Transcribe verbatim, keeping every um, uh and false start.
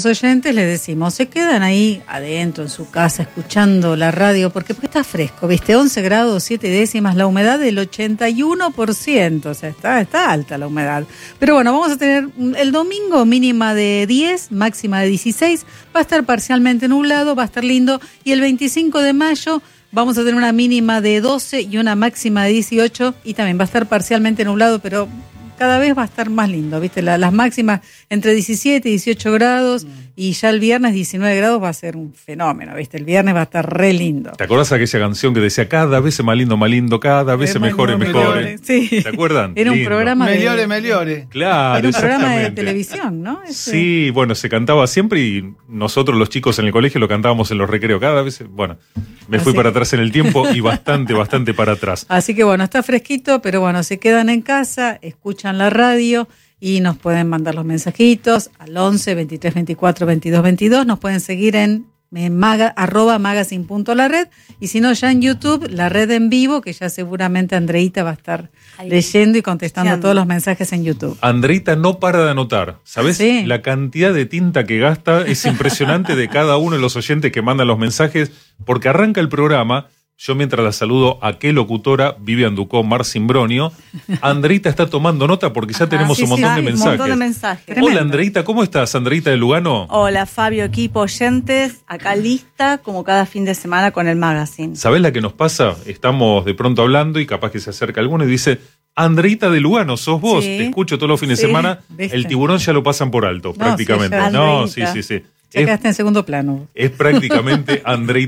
nuestros oyentes les decimos, se quedan ahí adentro en su casa escuchando la radio, porque, porque está fresco, ¿viste? once grados, siete décimas, la humedad del ochenta y uno por ciento, o sea, está, está alta la humedad. Pero bueno, vamos a tener el domingo mínima de diez, máxima de dieciséis, va a estar parcialmente nublado, va a estar lindo, y el veinticinco de mayo vamos a tener una mínima de doce y una máxima de dieciocho, y también va a estar parcialmente nublado, pero cada vez va a estar más lindo, ¿viste? La, las máximas entre diecisiete y dieciocho grados, mm. y ya el viernes diecinueve grados va a ser un fenómeno, ¿viste? El viernes va a estar re lindo. ¿Te acuerdas de aquella canción que decía cada vez es más lindo, más lindo, cada vez es mejor, es mejor? Sí. ¿Te acuerdan? Era un lindo. programa de... Meliore, meliore. Claro, Era un programa de televisión, ¿no? Ese... Sí, bueno, se cantaba siempre y nosotros los chicos en el colegio lo cantábamos en los recreos. Cada vez, bueno, me fui Así para que... atrás en el tiempo y bastante, bastante para atrás. Así que bueno, está fresquito, pero bueno, se quedan en casa, escuchan la radio y nos pueden mandar los mensajitos al once, veintitrés, veinticuatro, veintidós, veintidós. Nos pueden seguir en maga, arroba magazine punto la red, y si no, ya en YouTube, la red en vivo, que ya seguramente Andreita va a estar ahí leyendo y contestando sí, todos los mensajes en YouTube. Andreita no para de anotar, ¿sabes? Sí. La cantidad de tinta que gasta es impresionante de cada uno de los oyentes que mandan los mensajes, porque arranca el programa. Yo mientras la saludo a qué locutora, Vivian Ducó, Marcin Bronio, Andreita está tomando nota porque ya Ajá, tenemos sí, un, montón sí, de un mensajes. montón de mensajes. Hola Andreita, ¿cómo estás? Andreita de Lugano. Hola Fabio, equipo, oyentes, acá lista como cada fin de semana con el magazine. ¿Sabés la que nos pasa? Estamos de pronto hablando y capaz que se acerca alguno y dice, Andreita de Lugano, sos vos, sí, te escucho todos los fines sí, de semana, ¿viste? El tiburón ya lo pasan por alto, no, prácticamente. Sí, no, sí, sí, sí. Ya quedaste en segundo plano. Es prácticamente Andreita